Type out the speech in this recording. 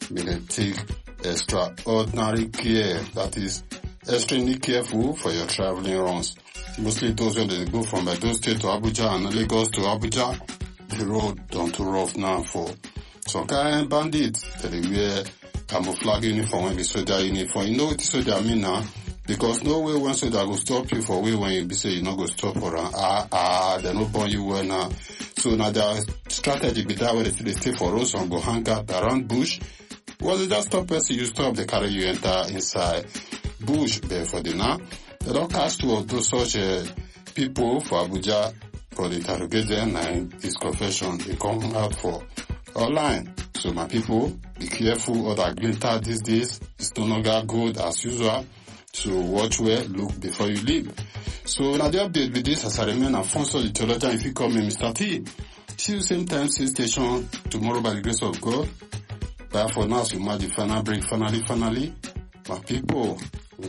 may they take extraordinary care, that is extremely careful for your traveling runs. Mostly those when they go from Edo State to Abuja and Lagos to Abuja, the road done too rough now for some kind of bandits. They wear camouflage uniform when be soldier uniform. You know what soldier mean now? Because no way one soldier go stop you for way when you be say you not go stop for they no burn you well now. So now their strategy be that way they stay for roads and go hang out around bush. Was it just stop person you stop, they carry you enter inside bush there for the now. They don't catch two of those such people for Abuja for the interrogate them and his confession they come out for online. So my people, be careful, other glitter these days. It's no longer good as usual. So watch well, look before you leave. So now the update with this as I remain Alfonso the theologian. If you call me Mr. T. See you same time, same station tomorrow by the grace of God. But for now, so much the final break, finally, my people.